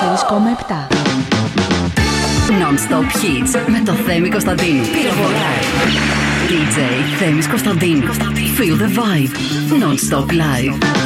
104,7. Non-stop hits με το Θέμη Κωνσταντίνου. Πυροβολάει. DJ Θέμης Κωνσταντίνου. Feel the vibe. Non-stop live.